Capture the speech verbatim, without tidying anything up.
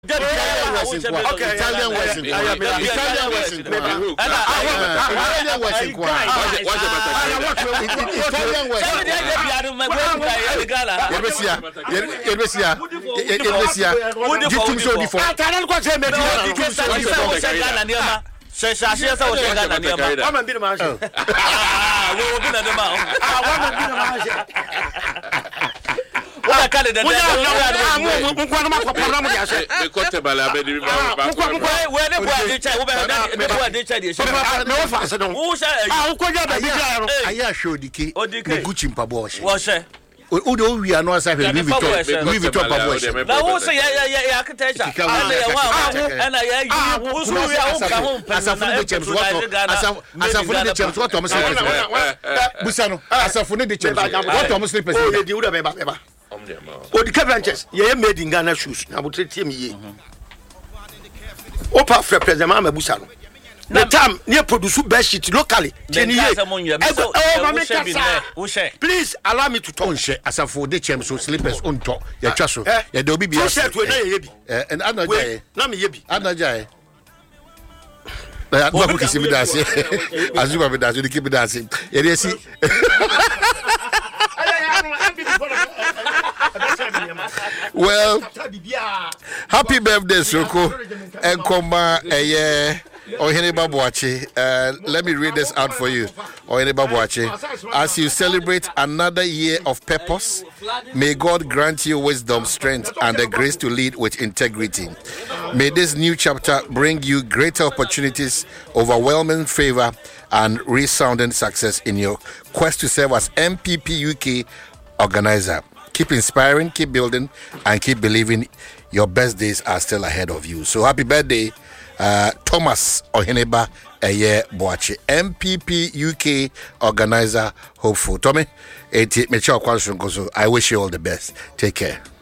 Okay, Italian Western. Italian Western. Italian Western. Italian Western. Yerbesia. Yerbesia. Yerbesia. Jitum so di for. Italian kwa se meji. Jitum so di for. Se se se se o se gana ni ma. Wa man bi na ma se. Ah, wo bi na de ma. Ah, wa man bi na ma se. Wa ka de de. Wo nko na ma ko program dia se. Me ko te bala be di ba ba. Nko nko we ne bo ade chai wo be na me bo ade chai de se. Me wo fa se don. Wo se. Ah, wo ko ja ba bi ja ro. Aya show dike. Gucci mpabo o se. Wo se. O do wi anu asa fe Louis Vuitton. Louis Vuitton mpabo o se. Na wo se ya ya ya architecture. Ana ya wa. Ana ya yi. Wo so ya wo ka ho pe. Asafo de chems what asafo de chems what o mo se. Busano. Asafo de chems what o mo se. Oh, ye di wo da be ba be ba. O di branches ye made in Ghana shoes na botreti me ye opa fra president ma busa no the time near produce best sheet locally ten years please allow me to talk. Asafo de chems so slippers on top ya twa so ya de obi bia shirt we na ye bi eh and anaja na me ye bi anaja na ko kisi bi dase azuma bi dase de ki bi dase ye dey see. Well, happy birthday, Soko. And Koma, eh, Oheneba Boache. Uh, let me read this out for you. Oheneba Boache. As you celebrate another year of purpose, may God grant you wisdom, strength, and the grace to lead with integrity. May this new chapter bring you greater opportunities, overwhelming favor, and resounding success in your quest to serve as M P P U K organizer. Keep inspiring, keep building, and keep believing your best days are still ahead of you. So happy birthday, uh, Thomas Oheneba Eye Boache, M P P U K organizer, hopeful. Tommy, I wish you all the best. Take care.